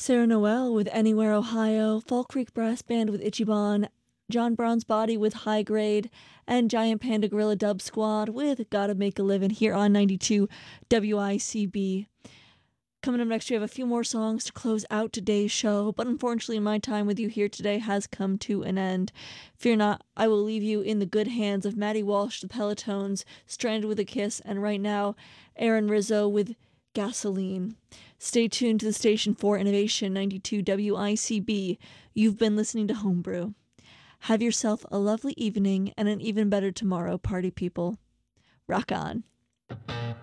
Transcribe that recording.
Sarah Noel with Anywhere, Ohio, Fall Creek Brass Band with Ichiban, John Brown's Body with High Grade, and Giant Panda Gorilla Dub Squad with Gotta Make a Livin' here on 92 WICB. Coming up next, we have a few more songs to close out today's show, but unfortunately, my time with you here today has come to an end. Fear not, I will leave you in the good hands of Maddie Walsh, the Pelotons, Stranded with a Kiss, and right now, Aaron Rizzo with Gasoline. Stay tuned to the station for Innovation 92 WICB. You've been listening to Homebrew. Have yourself a lovely evening and an even better tomorrow, party people. Rock on.